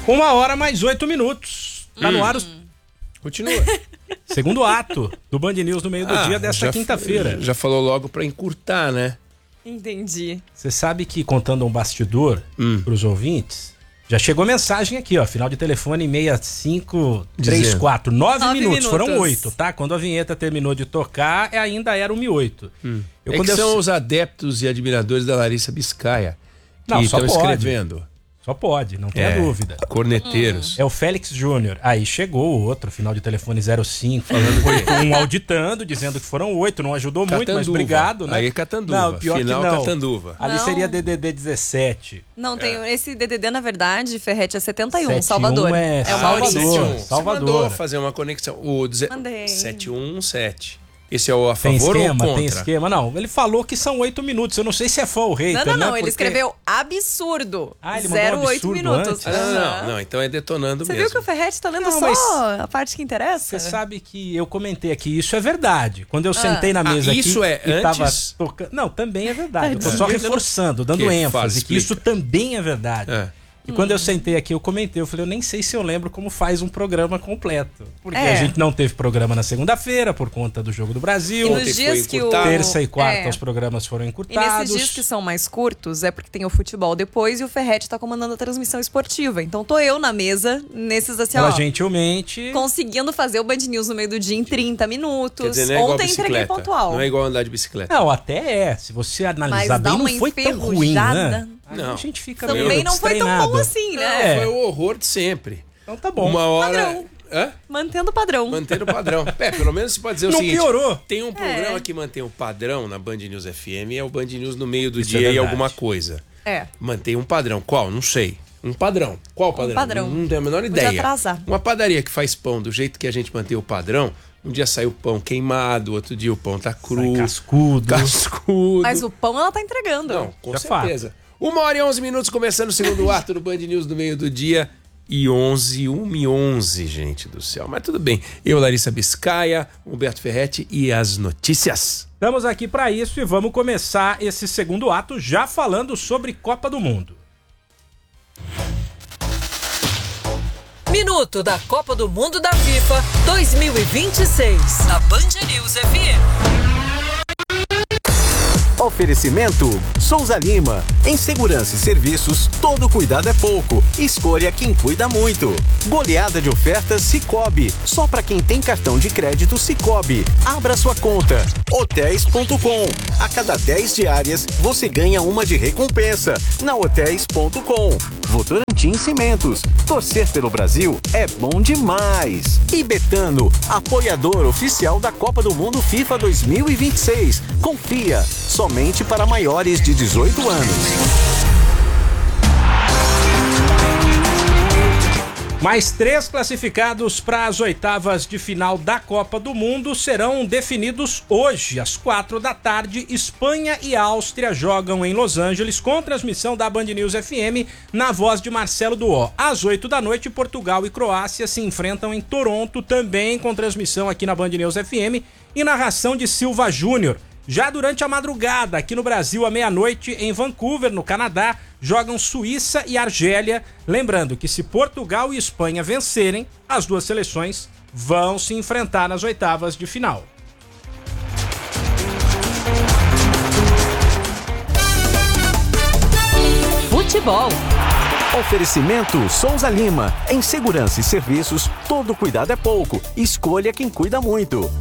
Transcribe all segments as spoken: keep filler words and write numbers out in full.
Uma hora mais oito minutos. Tá hum. no ar os... Continua. Segundo ato do Band News no meio do ah, dia desta quinta-feira. Já falou logo pra encurtar, né? Entendi. Você sabe que, contando um bastidor hum. pros ouvintes, já chegou mensagem aqui, ó. Final de telefone seis cinco três quatro. Nove, Nove minutos. minutos. Foram oito, tá? Quando a vinheta terminou de tocar, ainda era um e oito. Hum. Eu, é quando que eu... são os adeptos e admiradores da Larissa Biscaia que Não, estão só escrevendo. Só pode, não tenha é, dúvida. Corneteiros. É o Félix Júnior. Aí chegou o outro, final de telefone zero cinco, falando oito um, auditando, dizendo que foram oito. Não ajudou Catanduva. muito, mas obrigado, né? Aí é Catanduva. Não, pior final que não. Catanduva. Ali não. seria D D D dezessete. Não, tem é. esse D D D, na verdade, Ferretti, é setenta e um, setenta e um Salvador. É, é o Maurício. Salvador. Salvador. Você mandou fazer uma conexão. O deze... sete um sete. Esse é o a tem favor esquema, ou contra? Tem esquema, não. Ele falou que são oito minutos. Eu não sei se é fã ou hater, Não, não, não. né? Ele Porque... escreveu absurdo. Ah, ele zero oito oito minutos. Ah, não, não, não. Então é detonando Você mesmo. Você viu que o Ferretti tá lendo não, só mas... a parte que interessa? Você sabe que eu comentei aqui, isso é verdade. Quando eu ah. sentei na mesa ah, aqui... Isso é e antes? Tava tocando... Não, também é verdade. Eu tô só reforçando, dando que ênfase, faz, que isso também é verdade. É. E quando eu sentei aqui, eu comentei, eu falei, eu nem sei se eu lembro como faz um programa completo. Porque é. a gente não teve programa na segunda-feira, por conta do Jogo do Brasil. E nos dias que o... Terça e quarta é. os programas foram encurtados. E nesses dias que são mais curtos, é porque tem o futebol depois e o Ferretti tá comandando a transmissão esportiva. Então tô eu na mesa, nesses assim, Ela ó... gentilmente... Conseguindo fazer o Band News no meio do dia em trinta minutos. Quer dizer, não é igual Ontem entreguei pontual. Não é igual andar de bicicleta. Não, até é. Se você analisar bem, não foi tão ruim, né? Não. A gente fica Também meio não foi tão bom assim, né? É. Foi o horror de sempre. Então tá bom. Uma hora... Padrão. Hã? Mantendo o padrão. Mantendo o padrão. É, pelo menos você pode dizer o não seguinte. Piorou. Tem um programa é. que mantém o padrão na Band News F M, é o Band News no meio do Isso dia é e alguma coisa. É. Mantém um padrão. Qual? Não sei. Um padrão. Qual padrão? Um padrão. Não, não tenho a menor ideia. Podia atrasar. Uma padaria que faz pão do jeito que a gente mantém o padrão, um dia sai o pão queimado, outro dia o pão tá cru. Sai cascudo. Cascudo. Mas o pão ela tá entregando. Não, com Já certeza. Fato. Uma hora e onze minutos, começando o segundo ato do Band News do meio do dia. E onze, uma e onze, gente do céu. Mas tudo bem. Eu, Larissa Biscaia, Humberto Ferretti e as notícias. Estamos aqui para isso e vamos começar esse segundo ato já falando sobre Copa do Mundo. Minuto da Copa do Mundo da FIFA dois mil e vinte e seis. Na Band News F M. Oferecimento Souza Lima. Em segurança e serviços, todo cuidado é pouco. Escolha quem cuida muito. Goleada de ofertas Sicoob. Só para quem tem cartão de crédito Sicoob. Abra sua conta. hotéis ponto com. A cada dez diárias, você ganha uma de recompensa. Na hotéis ponto com. Votorantim Cimentos. Torcer pelo Brasil é bom demais. E Betano, apoiador oficial da Copa do Mundo FIFA dois mil e vinte e seis. Confia. Somente para maiores de dezoito anos. Mais três classificados para as oitavas de final da Copa do Mundo serão definidos hoje, às quatro da tarde. Espanha e Áustria jogam em Los Angeles com transmissão da Band News F M na voz de Marcelo Duó. Às oito da noite, Portugal e Croácia se enfrentam em Toronto, também com transmissão aqui na Band News F M e narração de Silva Júnior. Já durante a madrugada, aqui no Brasil, à meia-noite, em Vancouver, no Canadá, jogam Suíça e Argélia. Lembrando que se Portugal e Espanha vencerem, as duas seleções vão se enfrentar nas oitavas de final. Futebol. Oferecimento Souza Lima. Em segurança e serviços, todo cuidado é pouco. Escolha quem cuida muito.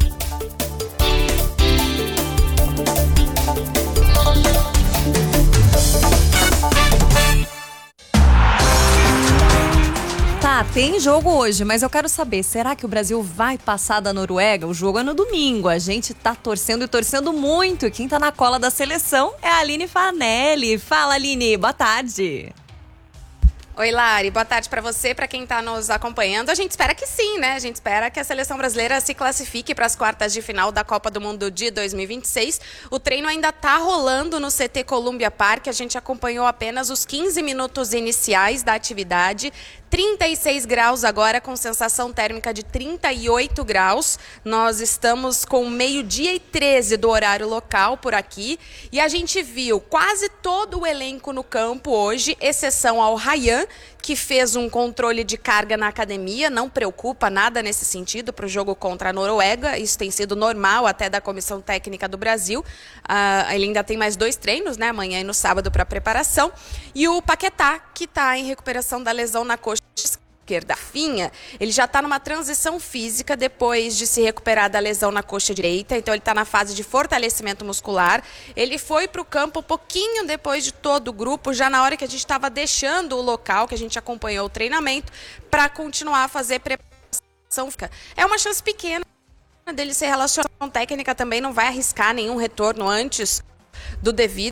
Tá, tem jogo hoje, mas eu quero saber, será que o Brasil vai passar da Noruega? O jogo é no domingo, a gente tá torcendo e torcendo muito. E quem tá na cola da seleção é a Aline Fanelli. Fala, Aline, boa tarde. Oi, Lari, boa tarde para você, para quem está nos acompanhando. A gente espera que sim, né? A gente espera que a seleção brasileira se classifique para as quartas de final da Copa do Mundo de dois mil e vinte e seis. O treino ainda está rolando no C T Columbia Park. A gente acompanhou apenas os quinze minutos iniciais da atividade. trinta e seis graus agora, com sensação térmica de trinta e oito graus. Nós estamos com meio-dia e treze do horário local por aqui. E a gente viu quase todo o elenco no campo hoje, exceção ao Ryan, que fez um controle de carga na academia, não preocupa nada nesse sentido para o jogo contra a Noruega, isso tem sido normal até da Comissão Técnica do Brasil. Uh, ele ainda tem mais dois treinos, né, amanhã e no sábado para preparação. E o Paquetá, que está em recuperação da lesão na coxa esquerda. Finha, ele já está numa transição física depois de se recuperar da lesão na coxa direita, então ele está na fase de fortalecimento muscular. Ele foi para o campo um pouquinho depois de todo o grupo, já na hora que a gente estava deixando o local, que a gente acompanhou o treinamento, para continuar a fazer preparação. É uma chance pequena dele ser relacionado com técnica, também não vai arriscar nenhum retorno antes do devido.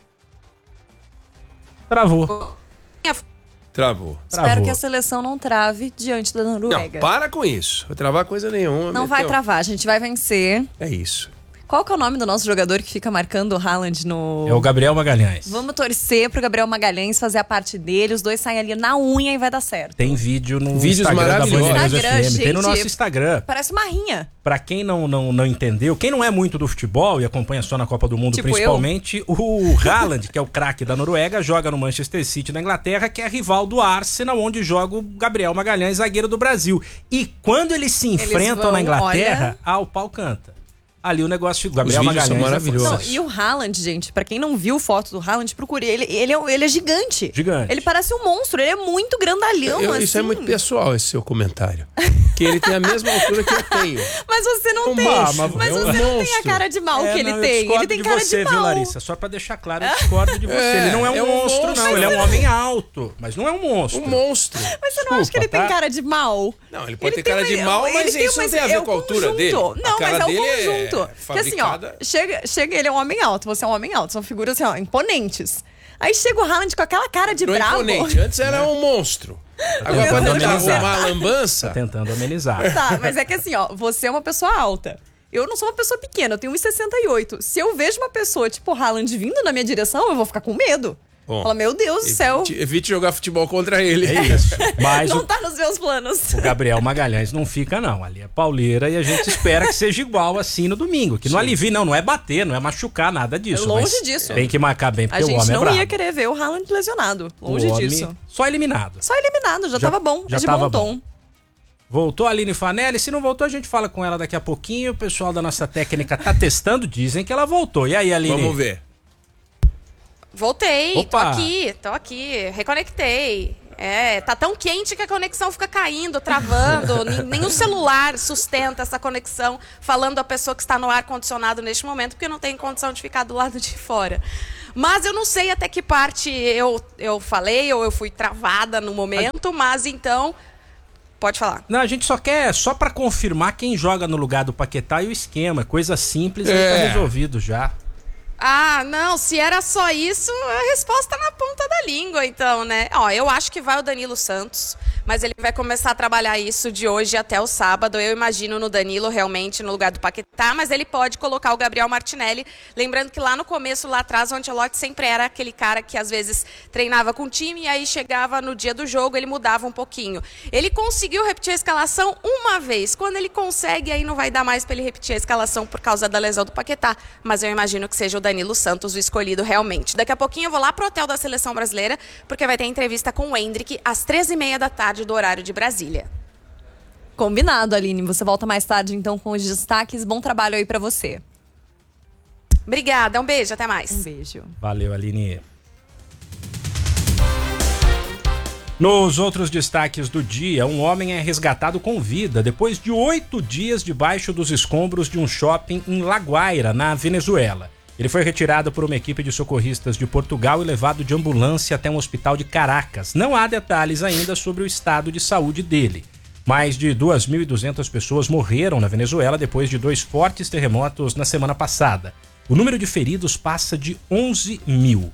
Travou. Travou. Espero Travou. que a seleção não trave diante da Noruega. Não, para com isso. Vai travar coisa nenhuma. Não vai meteu. travar, a gente vai vencer. É isso. Qual que é o nome do nosso jogador que fica marcando o Haaland no... É o Gabriel Magalhães. Vamos torcer pro Gabriel Magalhães fazer a parte dele, os dois saem ali na unha e vai dar certo. Tem vídeo no Vídeos Instagram da Band maravilhosos. News Instagram, F M. Tem no gente. nosso Instagram. Parece uma rinha. Pra quem não, não, não entendeu, quem não é muito do futebol e acompanha só na Copa do Mundo, Tipo principalmente, o Haaland, que é o craque da Noruega, joga no Manchester City da Inglaterra, que é rival do Arsenal, onde joga o Gabriel Magalhães, zagueiro do Brasil. E quando eles se enfrentam vão, na Inglaterra, olha... ah, o pau canta. Ali o negócio, o Gabriel Os vídeos Magalhães são maravilhosos. Não, e o Haaland, gente, pra quem não viu foto do Haaland, procure. Ele, ele, é, ele é gigante. Gigante. Ele parece um monstro, ele é muito grandalhão, Eu- assim. Isso é muito pessoal, esse seu comentário. Que ele tem a mesma altura que eu tenho. Mas você não Um tem. monstro, Mas é um você não tem a monstro. cara de mal É, que ele não, eu tem. discordo Ele tem de cara você, de viu, mal. Larissa? Só pra deixar claro, eu discordo de você. É, ele não é um é um monstro, monstro. não. Ele é um homem alto, mas não é um monstro. Um monstro. Mas você não acha que ele Desculpa, tem tá? cara de mal? Não, ele pode ter tem cara de uma- mal, mas ele isso não uma- tem a ver é o com a altura conjunto. dele. A Não, cara mas é o dele é conjunto. Porque assim, ó, fabricada- chega, chega ele é um homem alto, você é um homem alto, são figuras assim, ó, imponentes. Aí chega o Haaland com aquela cara de Não é bravo. imponente. Antes era um monstro. Agora, Meu quando Deus ele do arrumar céu. a lambança... Tá tentando amenizar. Tá, mas é que assim, ó, você é uma pessoa alta. Eu não sou uma pessoa pequena, eu tenho um e sessenta e oito. Se eu vejo uma pessoa tipo Haaland vindo na minha direção, eu vou ficar com medo. Bom, Fala, meu Deus do céu, Evite, evite jogar futebol contra ele. É isso. Mas não o, tá nos meus planos. o Gabriel Magalhães não fica, não. Ali é pauleira e a gente espera que seja igual assim no domingo. Que não alivie, não. Não é bater, não é machucar, nada disso. É longe mas disso. Tem que marcar bem, A porque o gente homem é não brabo. ia querer ver o Haaland lesionado. O Longe homem disso. Só eliminado. Só eliminado, já, Já- tava bom. já é de tava bom tom. Voltou a Aline Fanelli. Se não voltou, a gente fala com ela daqui a pouquinho. O pessoal da nossa técnica tá testando. Dizem que ela voltou. E aí, Aline? Vamos ver. Voltei, tô Opa. aqui, tô aqui, reconectei. É, tá tão quente que a conexão fica caindo, travando. Nen- Nenhum celular sustenta essa conexão, falando a pessoa que está no ar-condicionado neste momento, porque não tem condição de ficar do lado de fora. Mas eu não sei até que parte eu, eu falei ou eu fui travada no momento, mas então, pode falar. Não, a gente só quer, só pra confirmar quem joga no lugar do Paquetá e o esquema. Coisa simples, aí É. tá resolvido já. Ah, não, se era só isso, a resposta na ponta da língua, então, né? Ó, eu acho que vai o Danilo Santos, mas ele vai começar a trabalhar isso de hoje até o sábado. Eu imagino no Danilo realmente no lugar do Paquetá, mas ele pode colocar o Gabriel Martinelli. Lembrando que lá no começo, lá atrás, o Ancelotti sempre era aquele cara que às vezes treinava com o time e aí chegava no dia do jogo, ele mudava um pouquinho. Ele conseguiu repetir a escalação uma vez. Quando ele consegue, aí não vai dar mais para ele repetir a escalação por causa da lesão do Paquetá, mas eu imagino que seja o Danilo Santos o escolhido realmente. Daqui a pouquinho eu vou lá pro hotel da Seleção Brasileira, porque vai ter entrevista com o Endrick às treze e meia da tarde do horário de Brasília. Combinado, Aline. Você volta mais tarde, então, com os destaques. Bom trabalho aí pra você. Obrigada, um beijo, até mais. Um beijo. Valeu, Aline. Nos outros destaques do dia, um homem é resgatado com vida depois de oito dias debaixo dos escombros de um shopping em La Guaira, na Venezuela. Ele foi retirado por uma equipe de socorristas de Portugal e levado de ambulância até um hospital de Caracas. Não há detalhes ainda sobre o estado de saúde dele. Mais de duas mil e duzentas pessoas morreram na Venezuela depois de dois fortes terremotos na semana passada. O número de feridos passa de onze mil.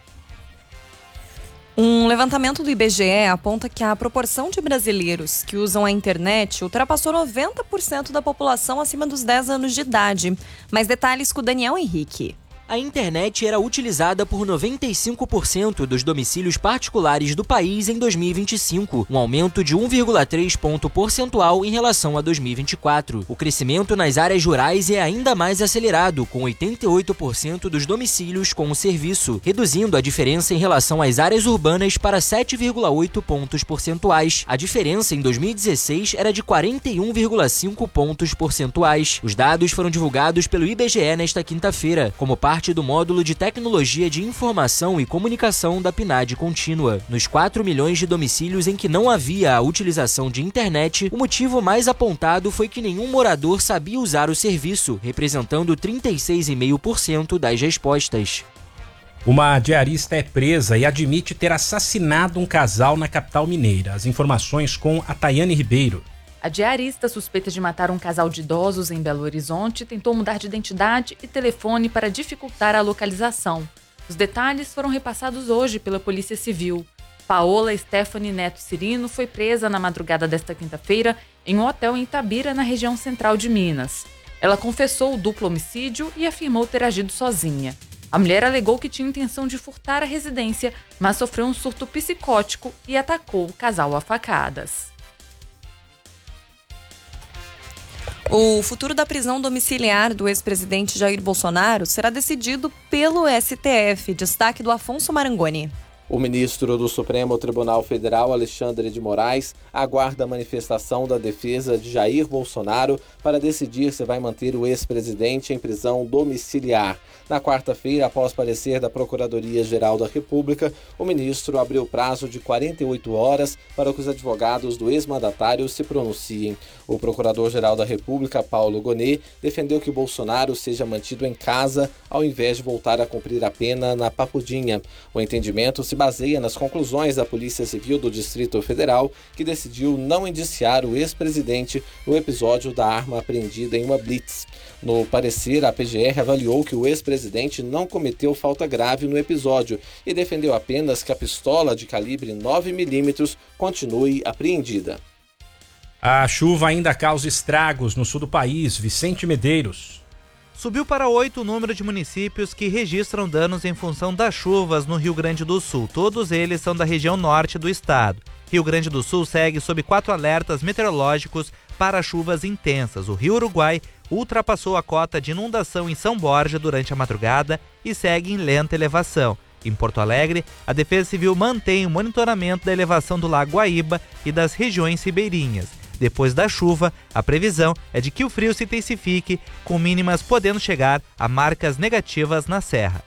Um levantamento do I B G E aponta que a proporção de brasileiros que usam a internet ultrapassou noventa por cento da população acima dos dez anos de idade. Mais detalhes com o Daniel Henrique. a internet era utilizada por noventa e cinco por cento dos domicílios particulares do país em dois mil e vinte e cinco, um aumento de um vírgula três ponto percentual em relação a dois mil e vinte e quatro. O crescimento nas áreas rurais é ainda mais acelerado, com oitenta e oito por cento dos domicílios com o serviço, reduzindo a diferença em relação às áreas urbanas para sete vírgula oito pontos percentuais. A diferença em dois mil e dezesseis era de quarenta e um vírgula cinco pontos percentuais. Os dados foram divulgados pelo I B G E nesta quinta-feira, como parte parte do módulo de Tecnologia de Informação e Comunicação da P N A D contínua. Nos quatro milhões de domicílios em que não havia a utilização de internet, o motivo mais apontado foi que nenhum morador sabia usar o serviço, representando trinta e seis vírgula cinco por cento das respostas. Uma diarista é presa e admite ter assassinado um casal na capital mineira. As informações com a Tayane Ribeiro. A diarista, suspeita de matar um casal de idosos em Belo Horizonte, tentou mudar de identidade e telefone para dificultar a localização. Os detalhes foram repassados hoje pela Polícia Civil. Paola Stephanie Neto Cirino foi presa na madrugada desta quinta-feira em um hotel em Itabira, na região central de Minas. Ela confessou o duplo homicídio e afirmou ter agido sozinha. A mulher alegou que tinha intenção de furtar a residência, mas sofreu um surto psicótico e atacou o casal a facadas. O futuro da prisão domiciliar do ex-presidente Jair Bolsonaro será decidido pelo S T F. Destaque do Afonso Marangoni. O ministro do Supremo Tribunal Federal, Alexandre de Moraes, aguarda a manifestação da defesa de Jair Bolsonaro para decidir se vai manter o ex-presidente em prisão domiciliar. Na quarta-feira, após parecer da Procuradoria-Geral da República, o ministro abriu prazo de quarenta e oito horas para que os advogados do ex-mandatário se pronunciem. O Procurador-Geral da República, Paulo Gonet, defendeu que Bolsonaro seja mantido em casa ao invés de voltar a cumprir a pena na Papudinha. O entendimento se baseia nas conclusões da Polícia Civil do Distrito Federal, que decidiu não indiciar o ex-presidente no episódio da arma apreendida em uma blitz. No parecer, a P G R avaliou que o ex-presidente não cometeu falta grave no episódio e defendeu apenas que a pistola de calibre nove milímetros continue apreendida. A chuva ainda causa estragos no sul do país. Vicente Medeiros. Subiu para oito o número de municípios que registram danos em função das chuvas no Rio Grande do Sul. Todos eles são da região norte do estado. Rio Grande do Sul segue sob quatro alertas meteorológicos para chuvas intensas. O Rio Uruguai ultrapassou a cota de inundação em São Borja durante a madrugada e segue em lenta elevação. Em Porto Alegre, a Defesa Civil mantém o monitoramento da elevação do Lago Guaíba e das regiões ribeirinhas. Depois da chuva, a previsão é de que o frio se intensifique, com mínimas podendo chegar a marcas negativas na Serra.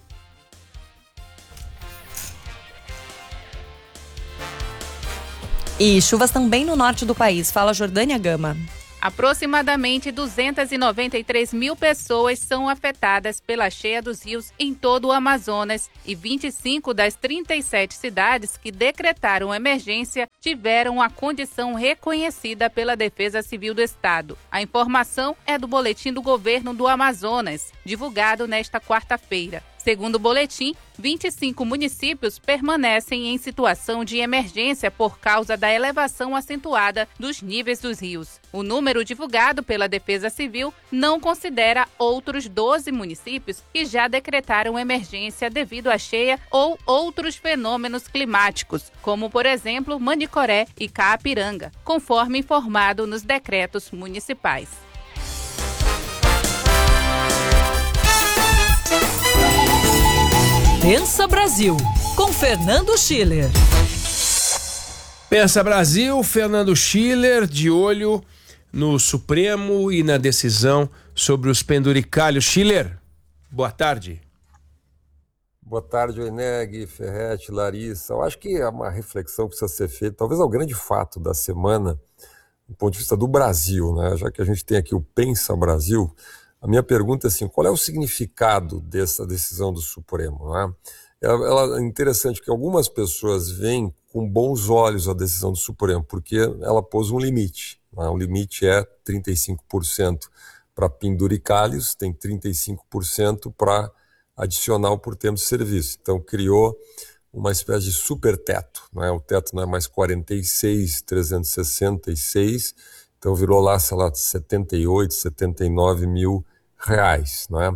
E chuvas também no norte do país. Fala Jordânia Gama. Aproximadamente duzentas e noventa e três mil pessoas são afetadas pela cheia dos rios em todo o Amazonas e vinte e cinco das trinta e sete cidades que decretaram emergência tiveram a condição reconhecida pela Defesa Civil do Estado. A informação é do Boletim do Governo do Amazonas, divulgado nesta quarta-feira. Segundo o boletim, vinte e cinco municípios permanecem em situação de emergência por causa da elevação acentuada dos níveis dos rios. O número divulgado pela Defesa Civil não considera outros doze municípios que já decretaram emergência devido à cheia ou outros fenômenos climáticos, como, por exemplo, Manicoré e Caapiranga, conforme informado nos decretos municipais. Pensa Brasil, com Fernando Schiller. Pensa Brasil, Fernando Schiller, de olho no Supremo e na decisão sobre os penduricalhos. Schiller, boa tarde. Boa tarde, Oineg, Ferretti, Larissa. Eu acho que é uma reflexão que precisa ser feita, talvez é o grande fato da semana, do ponto de vista do Brasil, né? Já que a gente tem aqui o Pensa Brasil. A minha pergunta é assim, qual é o significado dessa decisão do Supremo? Né? Ela, ela, é interessante que algumas pessoas veem com bons olhos a decisão do Supremo, porque ela pôs um limite. Né? O limite é trinta e cinco por cento para penduricalhos, tem trinta e cinco por cento para adicional por tempo de serviço. Então criou uma espécie de super teto. Né? O teto não é mais quarenta e seis mil trezentos e sessenta e seis, então virou lá, sei lá, setenta e oito, setenta e nove mil reais, não é?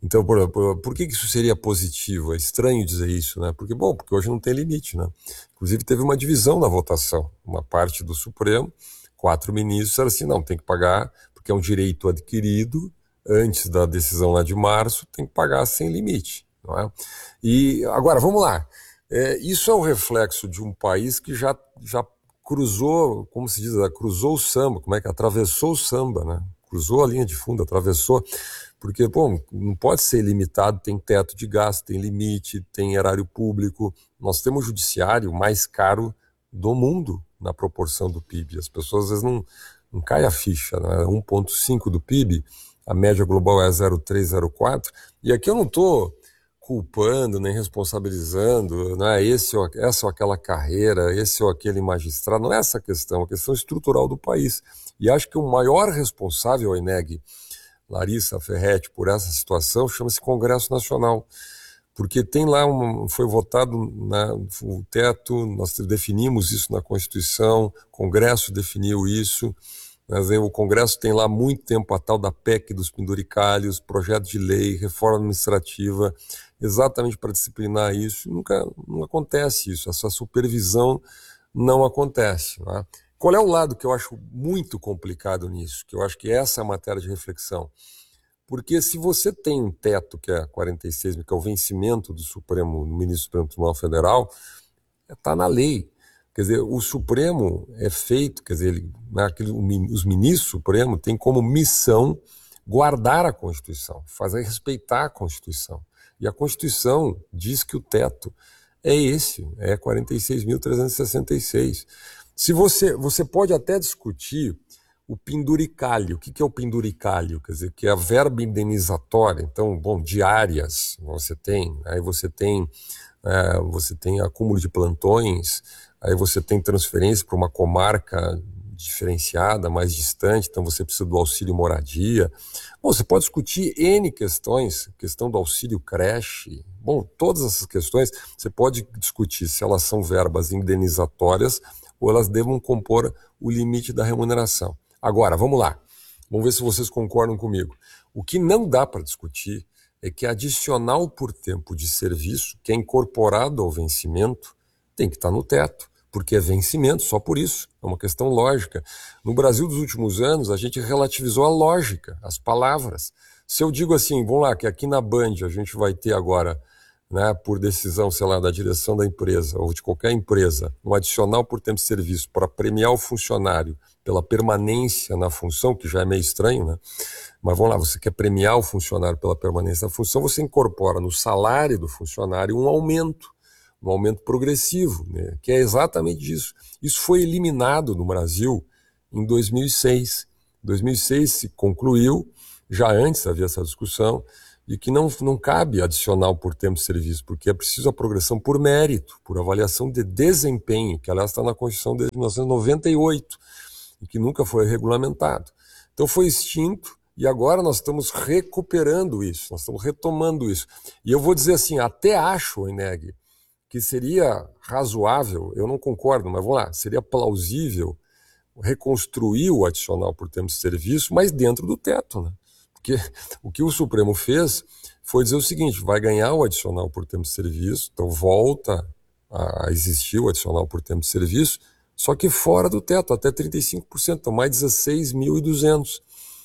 Então, por, por, por que isso seria positivo? É estranho dizer isso, né? Porque, bom, porque hoje não tem limite, né? Inclusive teve uma divisão na votação. Uma parte do Supremo, quatro ministros, disseram assim, não, tem que pagar, porque é um direito adquirido, antes da decisão lá de março, tem que pagar sem limite, não é? E, agora, vamos lá. É, isso é um reflexo de um país que já, já cruzou, como se diz, cruzou o samba, como é que atravessou o samba, né? Cruzou a linha de fundo, atravessou, porque, bom, não pode ser ilimitado, tem teto de gasto, tem limite, tem erário público. Nós temos o judiciário mais caro do mundo na proporção do P I B. As pessoas às vezes não, não caem a ficha, né? um vírgula cinco do P I B, a média global é zero vírgula três, zero vírgula quatro, e aqui eu não estou culpando, nem responsabilizando, não é esse ou, essa ou aquela carreira, esse ou aquele magistrado, não é essa a questão, é a questão estrutural do país. E acho que o maior responsável, Eneg, Larissa Ferretti, por essa situação, chama-se Congresso Nacional, porque tem lá, um, foi votado na, o teto, nós definimos isso na Constituição, o Congresso definiu isso, mas o Congresso tem lá muito tempo a tal da P E C dos penduricalhos, projeto de lei, reforma administrativa, exatamente para disciplinar isso. Nunca não acontece isso, essa supervisão não acontece. Não é? Qual é o lado que eu acho muito complicado nisso? Que eu acho que essa é a matéria de reflexão. Porque se você tem um teto, que é quarenta e seis, que é o vencimento do Supremo, do ministro do Supremo Tribunal Federal, está na lei. Quer dizer, o Supremo é feito, quer dizer, ele, aquele, os ministros do Supremo têm como missão guardar a Constituição, fazer respeitar a Constituição. E a Constituição diz que o teto é esse, é quarenta e seis mil trezentos e sessenta e seis. Se você, você pode até discutir o penduricalho. O que é o penduricalho? Quer dizer, que é a verba indenizatória. Então, bom, diárias você tem, aí você tem, é, você tem acúmulo de plantões, aí você tem transferência para uma comarca diferenciada, mais distante, então você precisa do auxílio moradia. Bom, você pode discutir N questões, questão do auxílio creche, bom, todas essas questões você pode discutir se elas são verbas indenizatórias ou elas devam compor o limite da remuneração. Agora, vamos lá, vamos ver se vocês concordam comigo. O que não dá para discutir é que adicional por tempo de serviço, que é incorporado ao vencimento, tem que estar no teto, porque é vencimento, só por isso, é uma questão lógica. No Brasil dos últimos anos, a gente relativizou a lógica, as palavras. Se eu digo assim, vamos lá, que aqui na Band a gente vai ter agora, né, por decisão, sei lá, da direção da empresa, ou de qualquer empresa, um adicional por tempo de serviço para premiar o funcionário pela permanência na função, que já é meio estranho, né? Mas vamos lá, você quer premiar o funcionário pela permanência na função, você incorpora no salário do funcionário um aumento, um aumento progressivo, né? Que é exatamente isso. Isso foi eliminado no Brasil em dois mil e seis. Em dois mil e seis se concluiu, já antes havia essa discussão, de que não, não cabe adicional por tempo de serviço, porque é preciso a progressão por mérito, por avaliação de desempenho, que aliás está na Constituição desde mil novecentos e noventa e oito, e que nunca foi regulamentado. Então foi extinto, e agora nós estamos recuperando isso, nós estamos retomando isso. E eu vou dizer assim, até acho, Eneg, que seria razoável, eu não concordo, mas vamos lá, seria plausível reconstruir o adicional por tempo de serviço, mas dentro do teto, né? Porque o que o Supremo fez foi dizer o seguinte, vai ganhar o adicional por tempo de serviço, então volta a existir o adicional por tempo de serviço, só que fora do teto, até trinta e cinco por cento, então mais dezesseis mil e duzentos.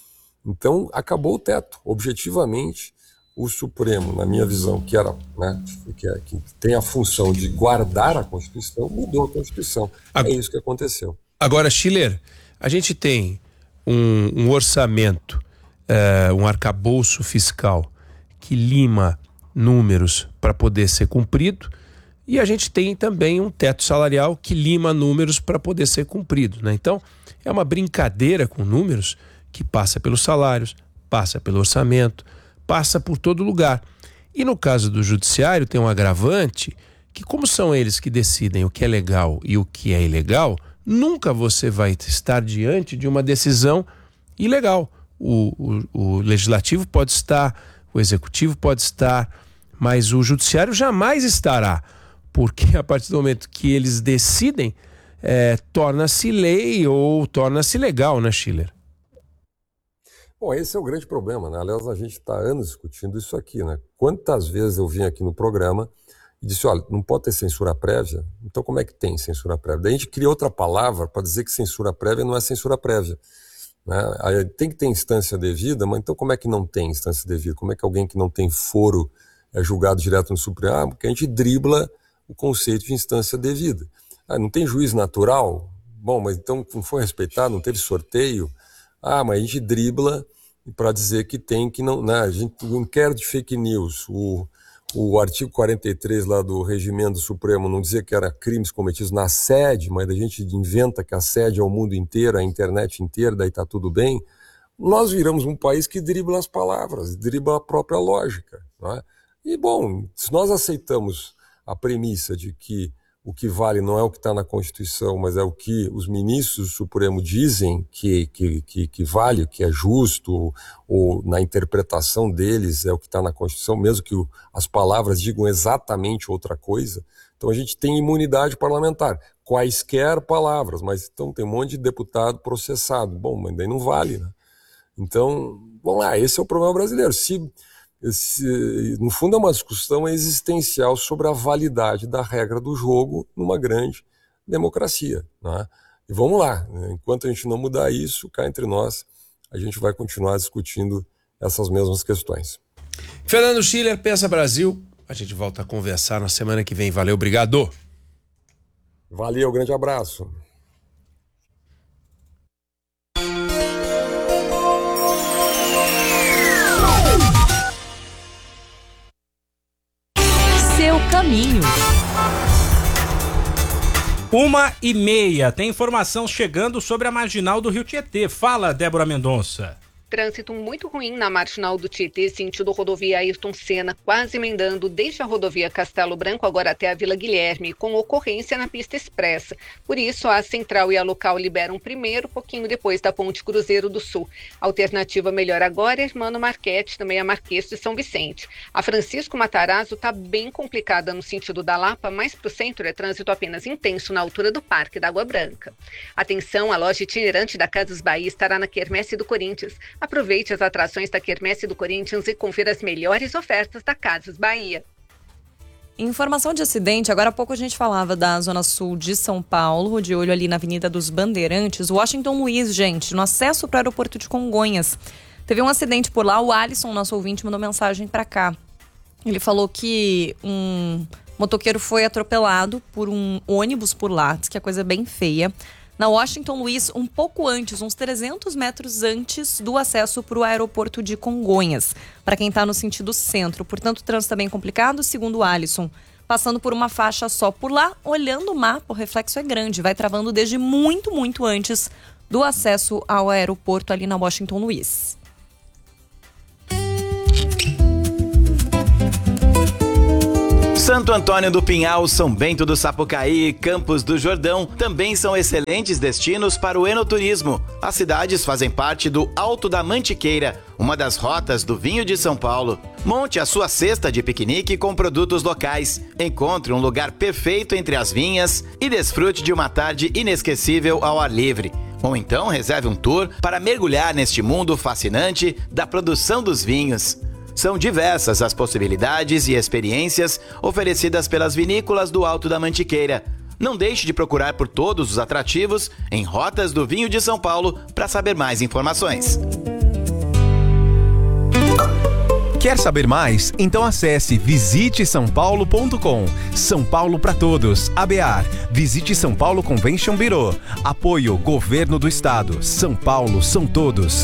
Então acabou o teto. Objetivamente, o Supremo, na minha visão, que era, né, que, é, que tem a função de guardar a Constituição, mudou a Constituição. É isso que aconteceu. Agora, Schiller, a gente tem um, um orçamento, uh, um arcabouço fiscal que lima números para poder ser cumprido, e a gente tem também um teto salarial que lima números para poder ser cumprido, né? Então, é uma brincadeira com números que passa pelos salários, passa pelo orçamento, passa por todo lugar. E no caso do judiciário tem um agravante que, como são eles que decidem o que é legal e o que é ilegal, nunca você vai estar diante de uma decisão ilegal. O, o, o legislativo pode estar, o executivo pode estar, mas o judiciário jamais estará, porque a partir do momento que eles decidem, é, torna-se lei ou torna-se legal, né, Schiller? Bom, esse é o grande problema, né? Aliás, a gente está há anos discutindo isso aqui, né? Quantas vezes eu vim aqui no programa e disse, olha, não pode ter censura prévia, então como é que tem censura prévia? Daí a gente cria outra palavra para dizer que censura prévia não é censura prévia, né? Aí tem que ter instância devida, mas então como é que não tem instância devida? Como é que alguém que não tem foro é julgado direto no Supremo? Ah, porque a gente dribla o conceito de instância devida. Ah, não tem juiz natural? Bom, mas então não foi respeitado, não teve sorteio? Ah, mas a gente dribla para dizer que tem que não... Né? A gente, o inquérito de fake news, o, o artigo quarenta e três lá do Regimento do Supremo não dizia que era crimes cometidos na sede, mas a gente inventa que a sede é o mundo inteiro, a internet inteira, daí tá tudo bem. Nós viramos um país que dribla as palavras, dribla a própria lógica. Né? E, bom, se nós aceitamos a premissa de que o que vale não é o que está na Constituição, mas é o que os ministros do Supremo dizem que, que, que, que vale, que é justo, ou, ou na interpretação deles é o que está na Constituição, mesmo que o, as palavras digam exatamente outra coisa. Então a gente tem imunidade parlamentar, quaisquer palavras, mas então tem um monte de deputado processado. Bom, mas daí não vale, né? Então, vamos lá, esse é o problema brasileiro. Se... Esse, no fundo é uma discussão existencial sobre a validade da regra do jogo numa grande democracia, né? E vamos lá, né? Enquanto a gente não mudar isso, cá entre nós, a gente vai continuar discutindo essas mesmas questões. Fernando Schiller, Pensa Brasil, a gente volta a conversar na semana que vem. Valeu, obrigado. Valeu, grande abraço. Caminho. Uma e meia, tem informação chegando sobre a marginal do Rio Tietê. Fala, Débora Mendonça. Trânsito muito ruim na marginal do Tietê, sentido rodovia Ayrton Senna, quase emendando desde a rodovia Castelo Branco agora até a Vila Guilherme, com ocorrência na pista expressa. Por isso, a central e a local liberam primeiro, pouquinho depois da Ponte Cruzeiro do Sul. A alternativa melhor agora é a Hermano Marchetti, também a Marquês de São Vicente. A Francisco Matarazzo está bem complicada no sentido da Lapa, mas para o centro é trânsito apenas intenso na altura do Parque da Água Branca. Atenção, a loja itinerante da Casas Bahia estará na Quermesse do Corinthians. Aproveite as atrações da Quermesse do Corinthians e confira as melhores ofertas da Casas Bahia. Informação de acidente, agora há pouco a gente falava da Zona Sul de São Paulo, de olho ali na Avenida dos Bandeirantes, Washington Luiz, gente, no acesso para o aeroporto de Congonhas. Teve um acidente por lá, o Alisson, nosso ouvinte, mandou mensagem para cá. Ele falou que um motoqueiro foi atropelado por um ônibus por lá, diz que a coisa é bem feia. Na Washington Luiz, um pouco antes, uns trezentos metros antes do acesso para o aeroporto de Congonhas, para quem está no sentido centro. Portanto, o trânsito está bem complicado, segundo o Alisson. Passando por uma faixa só por lá, olhando o mapa, o reflexo é grande, vai travando desde muito, muito antes do acesso ao aeroporto ali na Washington Luiz. Santo Antônio do Pinhal, São Bento do Sapucaí e Campos do Jordão também são excelentes destinos para o enoturismo. As cidades fazem parte do Alto da Mantiqueira, uma das rotas do vinho de São Paulo. Monte a sua cesta de piquenique com produtos locais. Encontre um lugar perfeito entre as vinhas e desfrute de uma tarde inesquecível ao ar livre. Ou então reserve um tour para mergulhar neste mundo fascinante da produção dos vinhos. São diversas as possibilidades e experiências oferecidas pelas vinícolas do Alto da Mantiqueira. Não deixe de procurar por todos os atrativos em Rotas do Vinho de São Paulo para saber mais informações. Quer saber mais? Então acesse visite são paulo ponto com. São Paulo para todos. A B A R. Visite São Paulo Convention Bureau. Apoio Governo do Estado. São Paulo são todos.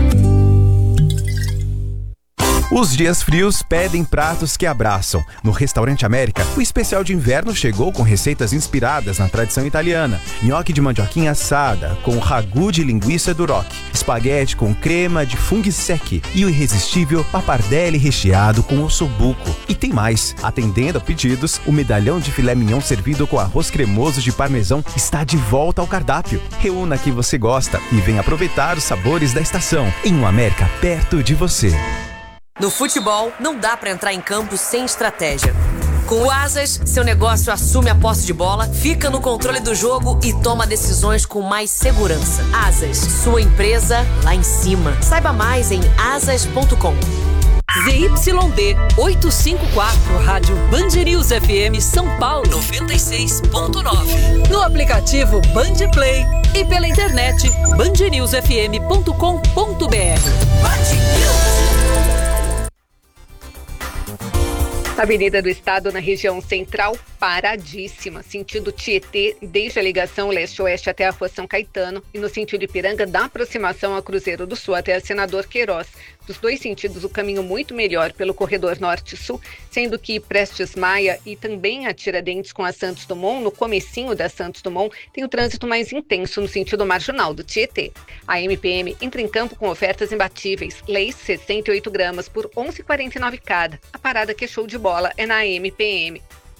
Os dias frios pedem pratos que abraçam. No Restaurante América, o especial de inverno chegou com receitas inspiradas na tradição italiana. Nhoque de mandioquinha assada, com ragu de linguiça duroc. Espaguete com crema de funghi secchi. E o irresistível pappardelle recheado com ossobuco. E tem mais. Atendendo a pedidos, o medalhão de filé mignon servido com arroz cremoso de parmesão está de volta ao cardápio. Reúna que você gosta e venha aproveitar os sabores da estação. Em uma América perto de você. No futebol, não dá pra entrar em campo sem estratégia. Com o Asas, seu negócio assume a posse de bola, fica no controle do jogo e toma decisões com mais segurança. Asas, sua empresa lá em cima. Saiba mais em asas ponto com. Z Y D oitocentos e cinquenta e quatro, Rádio Band News F M São Paulo noventa e seis ponto nove. No aplicativo Band Play e pela internet band news f m ponto com ponto b r. Avenida do Estado na região central, paradíssima. Sentido Tietê, desde a ligação leste-oeste até a rua São Caetano. E no sentido Ipiranga, da aproximação a Cruzeiro do Sul até a Senador Queiroz. Dos dois sentidos, o caminho muito melhor pelo corredor norte-sul, sendo que Prestes Maia e também a Tiradentes com a Santos Dumont, no comecinho da Santos Dumont, tem o trânsito mais intenso no sentido marginal do Tietê. A M P M entra em campo com ofertas imbatíveis. Leis sessenta e oito gramas por onze reais e quarenta e nove centavos cada. A parada que é show de bola é na M P M.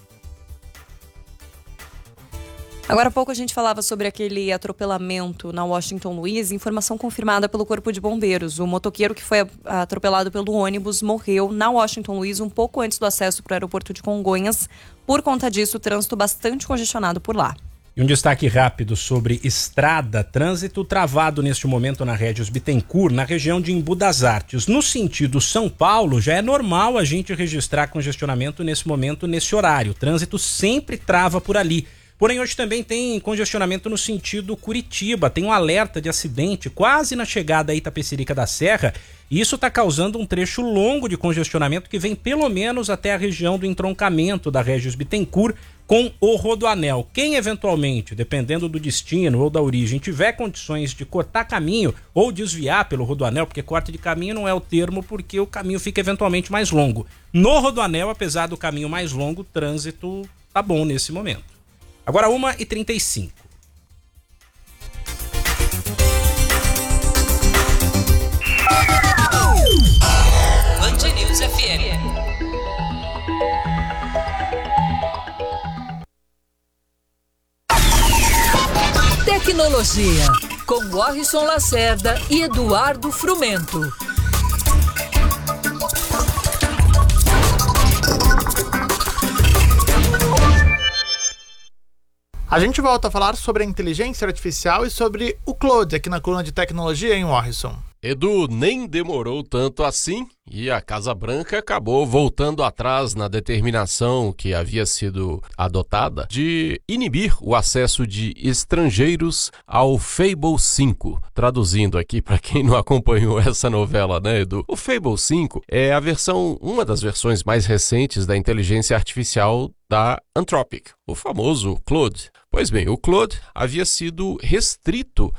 Agora há pouco a gente falava sobre aquele atropelamento na Washington Luiz, informação confirmada pelo Corpo de Bombeiros. O motoqueiro que foi atropelado pelo ônibus morreu na Washington Luiz um pouco antes do acesso para o aeroporto de Congonhas. Por conta disso, o trânsito bastante congestionado por lá. E um destaque rápido sobre estrada, trânsito travado neste momento na Regis Bittencourt, na região de Embu das Artes. No sentido São Paulo, já é normal a gente registrar congestionamento nesse momento, nesse horário. O trânsito sempre trava por ali. Porém, hoje também tem congestionamento no sentido Curitiba. Tem um alerta de acidente quase na chegada a Itapecerica da Serra. E isso está causando um trecho longo de congestionamento que vem pelo menos até a região do entroncamento da Regis Bittencourt com o Rodoanel. Quem eventualmente, dependendo do destino ou da origem, tiver condições de cortar caminho ou desviar pelo Rodoanel, porque corte de caminho não é o termo, porque o caminho fica eventualmente mais longo. No Rodoanel, apesar do caminho mais longo, o trânsito tá bom nesse momento. Agora uma e trinta e cinco. Band News F M. Tecnologia, com Warrison Lacerda e Eduardo Frumento. A gente volta a falar sobre a inteligência artificial e sobre o Claude aqui na coluna de tecnologia em Warrison. Edu, nem demorou tanto assim e a Casa Branca acabou voltando atrás na determinação que havia sido adotada de inibir o acesso de estrangeiros ao Fable cinco. Traduzindo aqui para quem não acompanhou essa novela, né, Edu? O Fable cinco é a versão, uma das versões mais recentes da inteligência artificial da Anthropic, o famoso Claude. Pois bem, o Claude havia sido restrito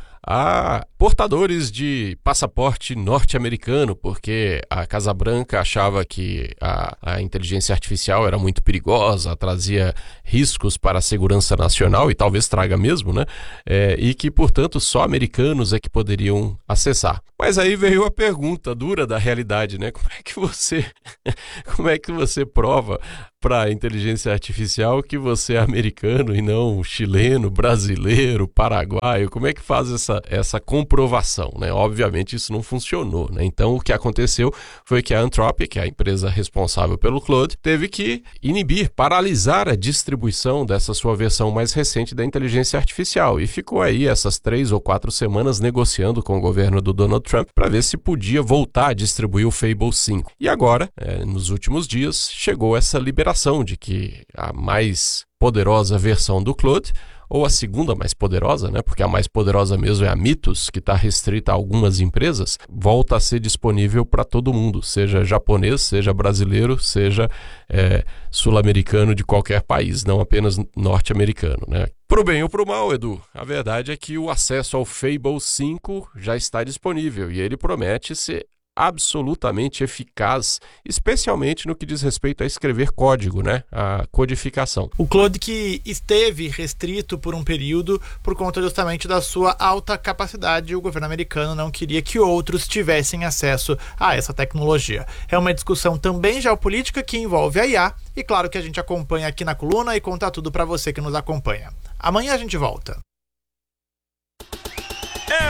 a portadores de passaporte norte-americano, porque a Casa Branca achava que a, a inteligência artificial era muito perigosa, trazia riscos para a segurança nacional, e talvez traga mesmo, né? É, e que, portanto, só americanos é que poderiam acessar. Mas aí veio a pergunta dura da realidade, né? Como é que você, como é que você prova para a inteligência artificial que você é americano e não chileno, brasileiro, paraguaio? Como é que faz essa, essa comprovação, né? Obviamente isso não funcionou, né? Então o que aconteceu foi que a Anthropic, a empresa responsável pelo Claude, teve que inibir, paralisar a distribuição dessa sua versão mais recente da inteligência artificial, e ficou aí essas três ou quatro semanas negociando com o governo do Donald Trump para ver se podia voltar a distribuir o Fable cinco. E agora, é, nos últimos dias, chegou essa liberação de que a mais poderosa versão do Claude, ou a segunda mais poderosa, né, porque a mais poderosa mesmo é a Mythos, que está restrita a algumas empresas, volta a ser disponível para todo mundo, seja japonês, seja brasileiro, seja é, sul-americano de qualquer país, não apenas norte-americano, né? Pro bem ou pro mal, Edu, a verdade é que o acesso ao Fable cinco já está disponível e ele promete ser absolutamente eficaz, especialmente no que diz respeito a escrever código, né? A codificação. O Claude que esteve restrito por um período por conta justamente da sua alta capacidade, o governo americano não queria que outros tivessem acesso a essa tecnologia. É uma discussão também geopolítica que envolve a I A e claro que a gente acompanha aqui na coluna e conta tudo para você que nos acompanha. Amanhã a gente volta. É hoje!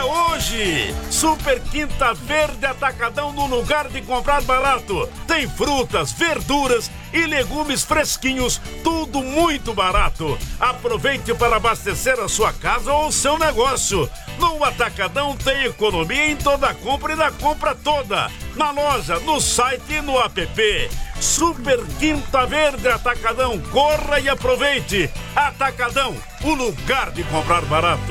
hoje. Super Quinta Verde Atacadão no lugar de comprar barato. Tem frutas, verduras e legumes fresquinhos, tudo muito barato. Aproveite para abastecer a sua casa ou o seu negócio. No Atacadão tem economia em toda a compra e na compra toda. Na loja, no site e no app. Super Quinta Verde Atacadão, corra e aproveite. Atacadão, o lugar de comprar barato.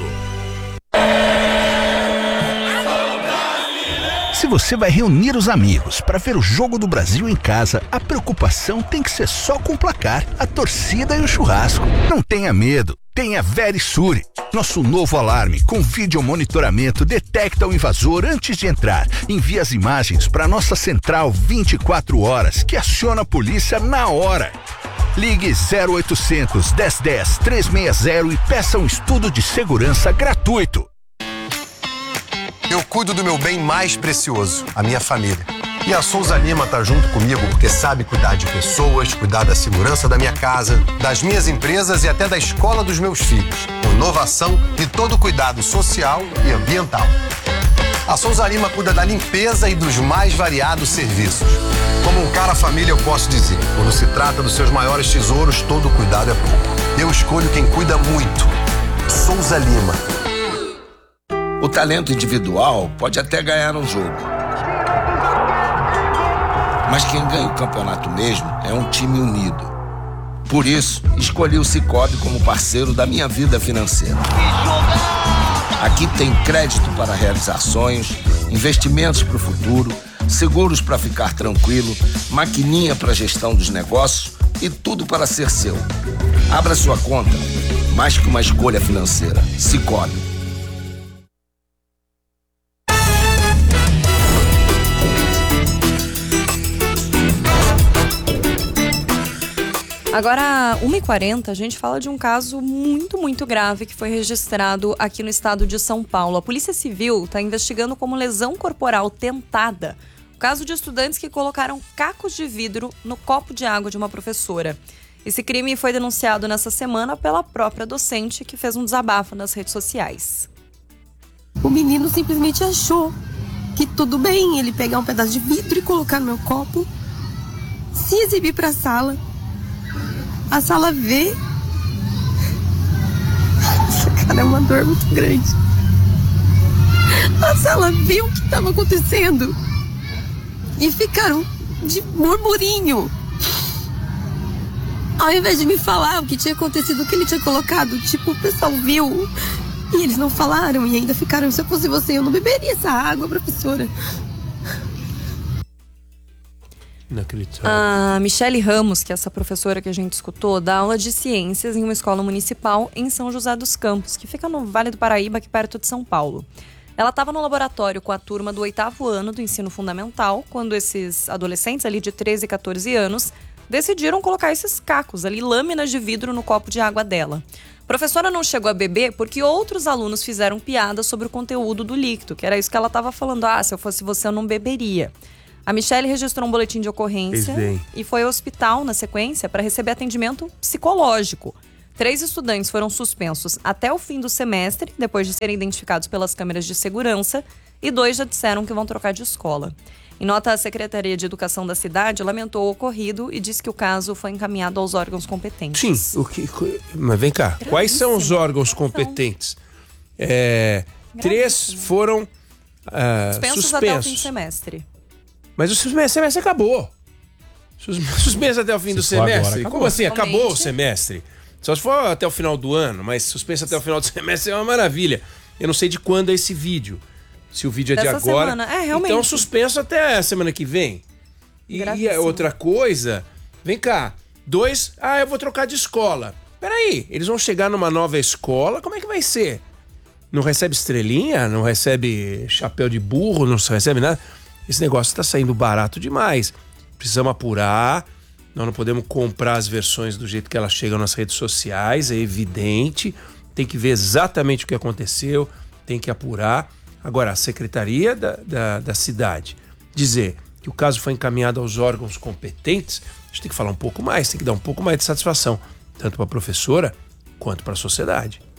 Se você vai reunir os amigos para ver o Jogo do Brasil em casa, a preocupação tem que ser só com o placar, a torcida e o churrasco. Não tenha medo, tenha Verisure. Nosso novo alarme com vídeo monitoramento detecta o invasor antes de entrar. Envia as imagens para nossa central vinte e quatro horas, que aciona a polícia na hora. Ligue zero oitocentos, dez dez, trezentos e sessenta e peça um estudo de segurança gratuito. Eu cuido do meu bem mais precioso, a minha família. E a Souza Lima tá junto comigo porque sabe cuidar de pessoas, cuidar da segurança da minha casa, das minhas empresas e até da escola dos meus filhos. Com inovação e todo cuidado social e ambiental. A Souza Lima cuida da limpeza e dos mais variados serviços. Como um cara família, eu posso dizer, quando se trata dos seus maiores tesouros, todo cuidado é pouco. Eu escolho quem cuida muito. Souza Lima. O talento individual pode até ganhar um jogo. Mas quem ganha o campeonato mesmo é um time unido. Por isso, escolhi o Sicoob como parceiro da minha vida financeira. Aqui tem crédito para realizar sonhos, investimentos para o futuro, seguros para ficar tranquilo, maquininha para gestão dos negócios e tudo para ser seu. Abra sua conta, mais que uma escolha financeira. Sicoob. Agora, uma e quarenta, a gente fala de um caso muito, muito grave que foi registrado aqui no estado de São Paulo. A Polícia Civil está investigando como lesão corporal tentada o caso de estudantes que colocaram cacos de vidro no copo de água de uma professora. Esse crime foi denunciado nessa semana pela própria docente, que fez um desabafo nas redes sociais. O menino simplesmente achou que tudo bem ele pegar um pedaço de vidro e colocar no meu copo, se exibir para a sala. A sala vê. Essa cara é uma dor muito grande. A sala viu o que estava acontecendo e ficaram de murmurinho. Ao invés de me falar o que tinha acontecido, o que ele tinha colocado, tipo, o pessoal viu e eles não falaram e ainda ficaram, se eu fosse você, eu não beberia essa água, professora. A Michele Ramos, que é essa professora que a gente escutou, dá aula de ciências em uma escola municipal em São José dos Campos, que fica no Vale do Paraíba, aqui perto de São Paulo. Ela estava no laboratório com a turma do oitavo ano do ensino fundamental, quando esses adolescentes ali de treze e quatorze anos decidiram colocar esses cacos ali, lâminas de vidro no copo de água dela. A professora não chegou a beber porque outros alunos fizeram piada sobre o conteúdo do líquido, que era isso que ela estava falando. Ah, se eu fosse você, eu não beberia. A Michele registrou um boletim de ocorrência e foi ao hospital na sequência para receber atendimento psicológico. Três estudantes foram suspensos até o fim do semestre, depois de serem identificados pelas câmeras de segurança, e dois já disseram que vão trocar de escola. Em nota, a Secretaria de Educação da cidade lamentou o ocorrido e disse que o caso foi encaminhado aos órgãos competentes. Sim, o que, mas vem cá, quais são os órgãos competentes? É, três foram uh, suspensos, suspensos até o fim do semestre. Mas o semestre acabou. Suspenso até o fim do semestre? Como assim? Acabou o semestre? Só se for até o final do ano, mas suspenso até o final do semestre é uma maravilha. Eu não sei de quando é esse vídeo. Se o vídeo é de agora. Semana. É, realmente. Então suspenso até a semana que vem. E, e a outra coisa, vem cá. Dois, ah, eu vou trocar de escola. Peraí, eles vão chegar numa nova escola, como é que vai ser? Não recebe estrelinha? Não recebe chapéu de burro? Não recebe nada? Esse negócio está saindo barato demais. Precisamos apurar. Nós não podemos comprar as versões do jeito que elas chegam nas redes sociais. É evidente. Tem que ver exatamente o que aconteceu. Tem que apurar. Agora, a Secretaria da, da, da cidade dizer que o caso foi encaminhado aos órgãos competentes, a gente tem que falar um pouco mais. Tem que dar um pouco mais de satisfação. Tanto para a professora quanto para a sociedade.